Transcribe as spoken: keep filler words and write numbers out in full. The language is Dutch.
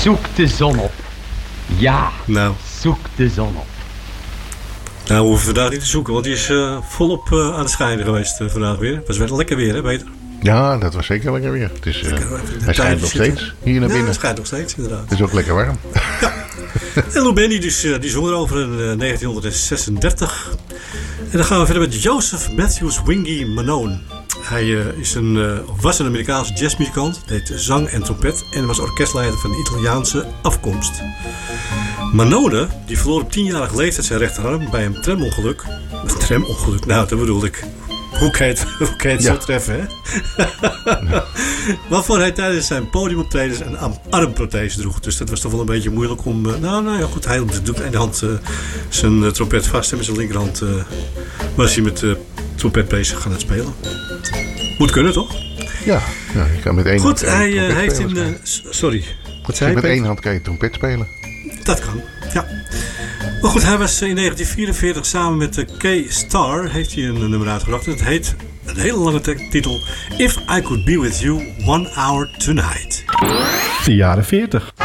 Zoek de zon op. Ja, Nou. zoek de zon op. Nou, we hoeven vandaag niet te zoeken, want die is uh, volop uh, aan het schijnen geweest uh, vandaag weer. Het was wel lekker weer, hè, Peter? Ja, dat was zeker lekker weer. Het is, uh, hij schijnt nog steeds hier naar ja, binnen. hij schijnt nog steeds, inderdaad. Het is ook lekker warm. Ja. En Lou Bendy, dus, uh, die zong erover in uh, negentien zesendertig. En dan gaan we verder met Joseph Matthews Wingy Manone. Hij uh, is een, uh, was een Amerikaanse jazzmuzikant, deed zang en trompet en was orkestleider van Italiaanse afkomst. Manone, die verloor op tienjarige leeftijd zijn rechterarm bij een tramongeluk. Een tramongeluk, nou dat bedoel ik. Hoe kan je het, hoe kan je het ja. zo treffen, hè? Ja. Waarvoor hij tijdens zijn podiumoptredens een armprothese droeg. Dus dat was toch wel een beetje moeilijk om... Uh, nou, nou ja, goed. Hij hield met de ene hand uh, zijn uh, trompet vast. En met zijn linkerhand uh, was hij met de uh, trompet bezig gaan het spelen. Moet kunnen, toch? Ja, ja je kan met één goed, hand hij uh, heeft spelen, in... Uh, sorry. Wat zei je? Met één hand kan je trompet spelen. Dat kan, ja. Maar goed, hij was in negentien vierenveertig samen met de K-Star heeft hij een nummer uitgebracht. Het heet, een hele lange titel, If I Could Be With You One Hour Tonight. De jaren veertig.